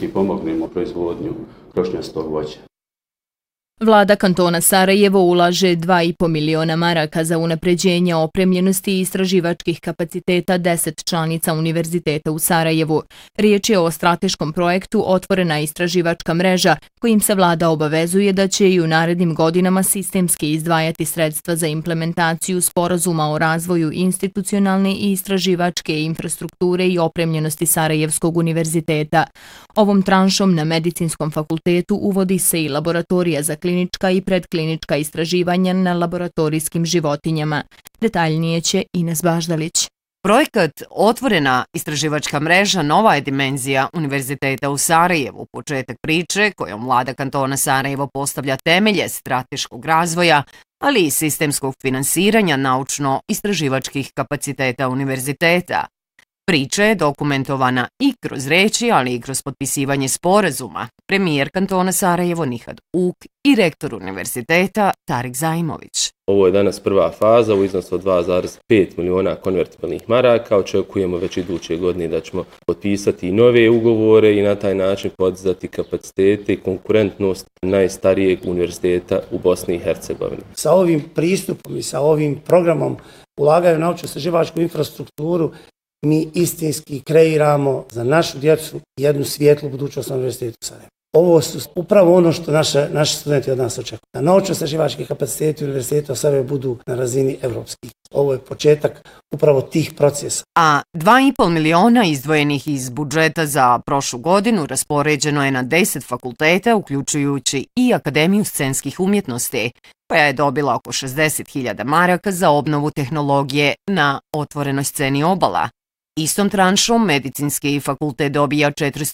financijski pomognemo proizvodnju krošnjastog voća. Vlada kantona Sarajevo ulaže 2,5 miliona maraka za unapređenje opremljenosti i istraživačkih kapaciteta 10 članica Univerziteta u Sarajevu. Riječ je o strateškom projektu Otvorena istraživačka mreža, kojim se vlada obavezuje da će i u narednim godinama sistemski izdvajati sredstva za implementaciju sporazuma o razvoju institucionalne i istraživačke infrastrukture i opremljenosti Sarajevskog univerziteta. Ovom tranšom na Medicinskom fakultetu uvodi se i laboratorija za klinička i predklinička istraživanja na laboratorijskim životinjama. Detaljnije će Ines Baždalić. Projekat Otvorena istraživačka mreža nova je dimenzija Univerziteta u Sarajevu, početak priče kojom vlada kantona Sarajevo postavlja temelje strateškog razvoja, ali i sistemskog finansiranja naučno-istraživačkih kapaciteta univerziteta. Priča je dokumentovana i kroz reči, ali i kroz potpisivanje sporazuma. Premijer kantona Sarajevo Nihad Uk i rektor univerziteta Tarik Zajmović. Ovo je danas prva faza u iznosu od 2,5 miliona konvertibilnih maraka. Očekujemo već iduće godine da ćemo potpisati i nove ugovore i na taj način podizati kapacitete i konkurentnost najstarijeg univerziteta u Bosni i Hercegovini. Sa ovim pristupom i sa ovim programom ulagaju naučno-istraživačku infrastrukturu. Mi istinski kreiramo za našu djecu jednu svijetlu budućnost na Univerzitetu Sarajevo. Ovo su upravo ono što naši studenti od nas očekuju. Da naučno-istraživački kapaciteti Univerziteta Sarajevo budu na razini evropskih. Ovo je početak upravo tih procesa. A 2,5 miliona izdvojenih iz budžeta za prošlu godinu raspoređeno je na 10 fakulteta, uključujući i Akademiju scenskih umjetnosti, koja je dobila oko 60.000 maraka za obnovu tehnologije na otvorenoj sceni Obala. Istom tranšom Medicinski fakultet dobija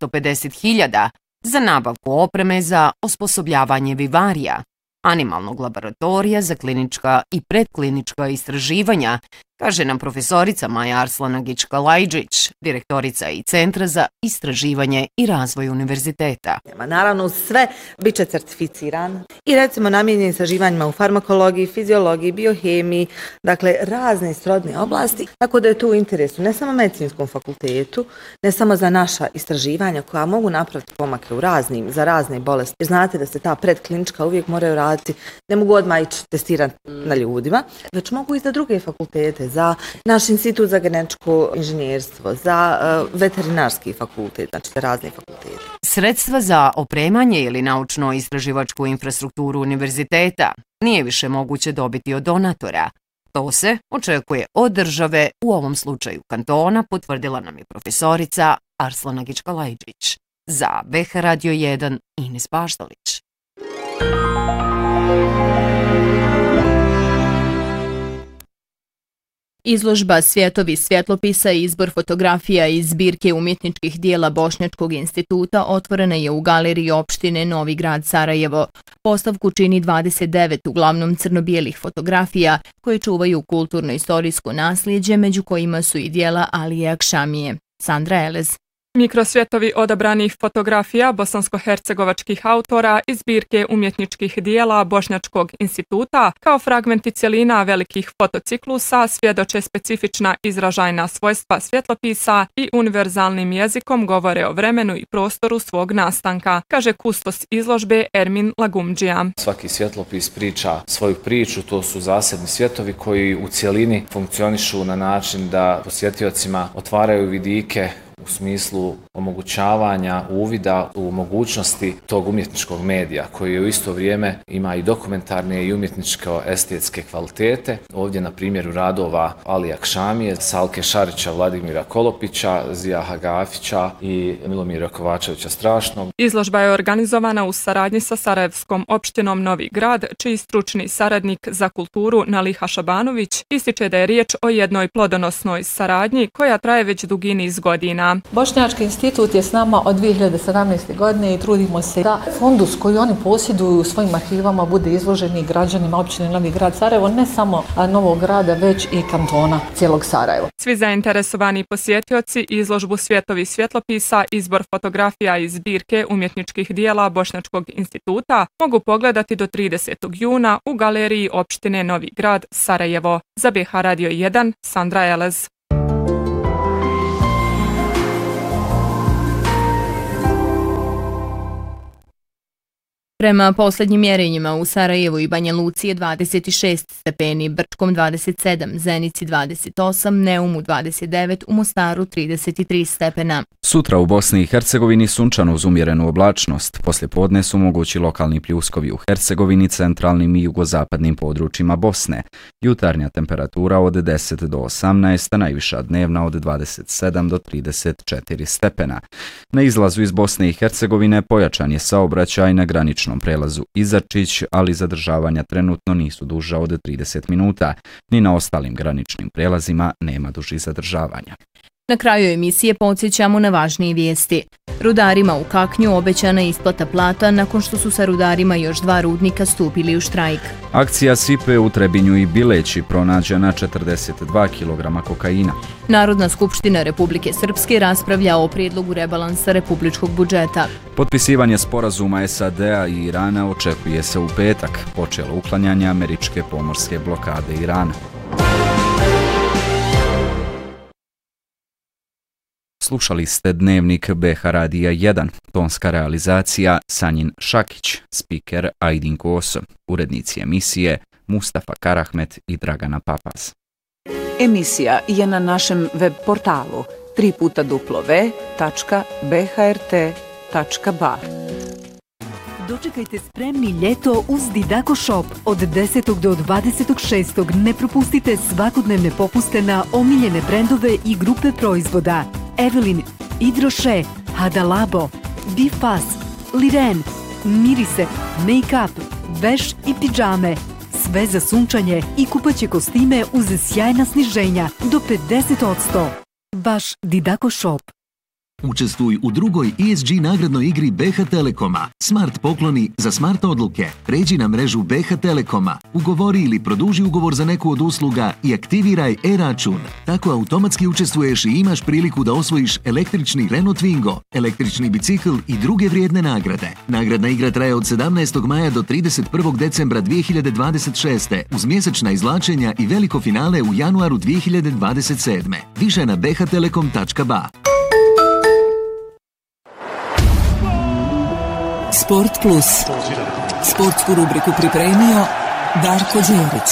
450.000 za nabavku opreme za osposobljavanje vivarija, animalnog laboratorija za klinička i predklinička istraživanja, kaže nam profesorica Maja Arslanagić-Kalajđić, direktorica i Centra za istraživanje i razvoj univerziteta. Naravno, sve bit će certificiran i recimo namijenjen istraživanjima u farmakologiji, fiziologiji, biohemiji, dakle razne srodne oblasti, tako da je to u interesu ne samo Medicinskom fakultetu, ne samo za naša istraživanja koja mogu napraviti pomake za razne bolesti. Jer znate da se ta predklinička uvijek moraju raditi, ne mogu odmah ići testirati na ljudima, već mogu i za druge fakultete, za naš institut za genetičko inženjerstvo, za veterinarski fakultet, znači za razne fakultete. Sredstva za opremanje ili naučno-istraživačku infrastrukturu univerziteta nije više moguće dobiti od donatora. To se očekuje od države, u ovom slučaju kantona, potvrdila nam je profesorica Arslanagić-Kalajđić. Za BH Radio 1 Ines Baždalić. Izložba Svjetovi svjetlopisa i izbor fotografija iz zbirke umjetničkih dijela Bošnjačkog instituta otvorena je u galeriji opštine Novi Grad Sarajevo. Postavku čini 29 uglavnom crno-bijelih fotografija koje čuvaju kulturno-istorijsko nasljeđe, među kojima su i dijela Alije Akšamije. Sandra Elez. Mikrosvjetovi odabranih fotografija bosansko-hercegovačkih autora iz zbirke umjetničkih dijela Bošnjačkog instituta kao fragmenti cjelina velikih fotociklusa svjedoče specifična izražajna svojstva svjetlopisa i univerzalnim jezikom govore o vremenu i prostoru svog nastanka, kaže kustos izložbe Ermin Lagumdžija. Svaki svjetlopis priča svoju priču, to su zasebni svjetovi koji u cjelini funkcionišu na način da posjetiocima otvaraju vidike u smislu omogućavanja uvida u mogućnosti tog umjetničkog medija koji u isto vrijeme ima i dokumentarne i umjetničko-estetske kvalitete. Ovdje na primjeru radova Alije Akšamije, Salke Šarića, Vladimira Kolopića, Zijaha Gafića i Milomira Kovačevića Strašnog. Izložba je organizovana u saradnji sa Sarajevskom opštinom Novi Grad, čiji stručni saradnik za kulturu Naliha Šabanović ističe da je riječ o jednoj plodonosnoj saradnji koja traje već dugi niz godina. Bošnjački institut je s nama od 2017. godine i trudimo se da fondus koji oni posjeduju u svojim arhivama bude izloženi građanima općine Novi Grad Sarajevo, ne samo Novog Grada, već i kantona cijelog Sarajeva. Svi zainteresovani posjetioci izložbu Svjetovi svjetlopisa, izbor fotografija iz zbirke umjetničkih dijela Bošnjačkog instituta mogu pogledati do 30. juna u galeriji opštine Novi Grad Sarajevo. Za BH Radio 1, Sandra Elez. Prema posljednjim mjerenjima u Sarajevu i Banja Luci je 26 stepeni, Brčkom 27, Zenici 28, Neumu 29, u Mostaru 33 stepena. Sutra u Bosni i Hercegovini sunčano uz umjerenu oblačnost. Poslije podne su mogući lokalni pljuskovi u Hercegovini, centralnim i jugozapadnim područjima Bosne. Jutarnja temperatura od 10 do 18, a najviša dnevna od 27 do 34 stepena. Na izlazu iz Bosne i Hercegovine pojačan je saobraćaj na graničnom prelazu Izačić, ali zadržavanja trenutno nisu duža od 30 minuta. Ni na ostalim graničnim prelazima nema dužih zadržavanja. Na kraju emisije podsjećamo na važnije vijesti. Rudarima u Kaknju obećana isplata plata nakon što su sa rudarima još 2 rudnika stupili u štrajk. Akcija Sipe u Trebinju i Bileći pronađena 42 kg kokaina. Narodna skupština Republike Srpske raspravlja o prijedlogu rebalansa republičkog budžeta. Potpisivanje sporazuma SAD-a i Irana očekuje se u petak. Počelo uklanjanje američke pomorske blokade Irana. Slušali ste dnevnik BH Radija 1, tonska realizacija Sanjin Šakić, spiker Ajdin Koso, urednici emisije Mustafa Karahmet i Dragana Papaz. Emisija je na našem web portalu www.bhrt.bar. Dočekajte spremni ljeto uz Didako Shop. Od 10. do 26. ne propustite svakodnevne popuste na omiljene brendove i grupe proizvoda. Evelyn, Hydroche, Hada Labo, Bifas, Liren, mirise, make-up, veš i pidžame. Sve za sunčanje i kupaće kostime uz sjajna sniženja do 50%. Vaš Didako Shop. Učestvuj u drugoj ESG nagradnoj igri BH Telekoma. Smart pokloni za smart odluke. Pređi na mrežu BH Telekoma. Ugovori ili produži ugovor za neku od usluga i aktiviraj e-račun. Tako automatski učestvuješ i imaš priliku da osvojiš električni Renault Twingo, električni bicikl i druge vrijedne nagrade. Nagradna igra traje od 17. maja do 31. decembra 2026. uz mjesečna izvlačenja i veliko finale u januaru 2027. Više na bhtelekom.ba. Sport Plus. Sportsku rubriku pripremio Darko Đerić.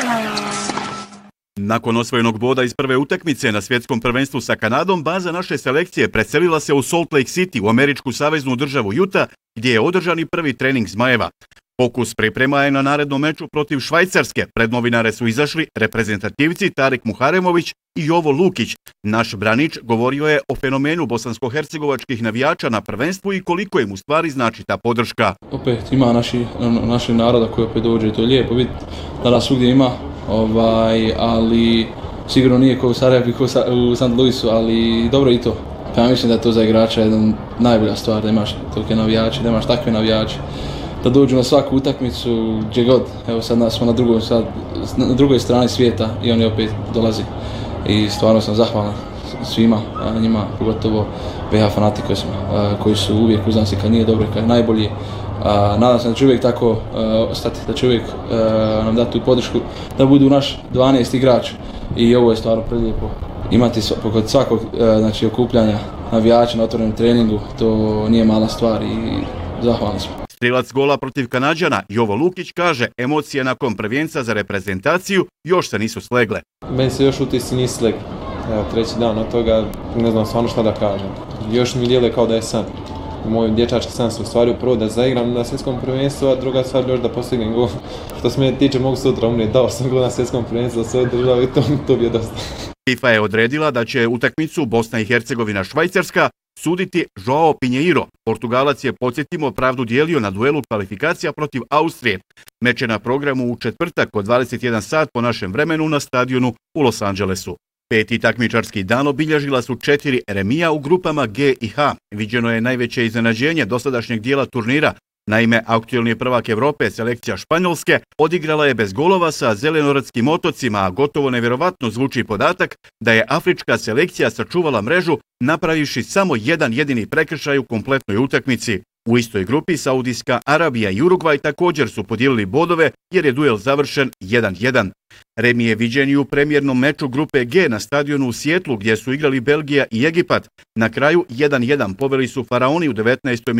Nakon osvojenog boda iz prve utakmice na svjetskom prvenstvu sa Kanadom, baza naše selekcije preselila se u Salt Lake City u američku saveznu državu Utah, gdje je održan i prvi trening Zmajeva. Fokus priprema je na narednom meču protiv Švajcarske. Pred novinare su izašli reprezentativci Tarik Muharemović i Jovo Lukić. Naš branič govorio je o fenomenu bosansko-hercegovačkih navijača na prvenstvu i koliko im u stvari znači ta podrška. Opet ima naših naroda koji opet dođe i to je lijepo vidjeti da nas svugdje ima, ali sigurno nije kao u Sarajevu i kao u St. Louisu, ali dobro i to. Ja mislim da je to za igrača jedna najbolja stvar, da imaš tolike navijače, da imaš takve navijače. Da dođu na svaku utakmicu, gdje god. Evo sad smo na drugoj strani svijeta i oni opet dolazi. I stvarno sam zahvalan svima, njima, pogotovo BH fanatikovima koji su uvijek uz nas i kad nije dobro, kad je najbolji. Nadam se da će uvijek tako ostati, da će uvijek nam dati tu podršku, da budu naš 12 igrač. I ovo je stvarno prelijepo. Imati kod svakog okupljanja navijača na otvorenom treningu, to nije mala stvar i zahvalni smo. Strelac gola protiv Kanađana Jovo Lukić kaže emocije nakon prvenstva za reprezentaciju još se nisu slegle. Meni se još utisci nisu slegli. Evo, treći dan od toga ne znam stvarno šta da kažem. Još mi djeluje kao da je san. Moj dječački san se ostvario, prvo da zaigram na svjetskom prvenstvu, a druga stvar još da postignem gol. Što se mene tiče, mogu sutra umrijeti, dao sam gol na svjetskom prvenstvu za svoju državu i to bi je dosta. FIFA je odredila da će utakmicu Bosna i Hercegovina-Švajcarska suditi Joao Pinheiro. Portugalac je, podsjetimo, pravdu dijelio na duelu kvalifikacija protiv Austrije. Meč je na programu u četvrtak od 21 sat po našem vremenu na stadionu u Los Angelesu. Peti takmičarski dan obilježila su 4 remija u grupama G i H. Viđeno je najveće iznenađenje dosadašnjeg dijela turnira. Naime, aktuelni prvak Evrope, selekcija Španjolske, odigrala je bez golova sa Zelenoradskim otocima, a gotovo nevjerovatno zvuči podatak da je afrička selekcija sačuvala mrežu napravivši samo jedan jedini prekršaj u kompletnoj utakmici. U istoj grupi Saudijska Arabija i Urugvaj također su podijelili bodove jer je duel završen 1-1. Remi je viđen i u premijernom meču grupe G na stadionu u Sijetlu gdje su igrali Belgija i Egipat. Na kraju 1-1 poveli su Faraoni u 19.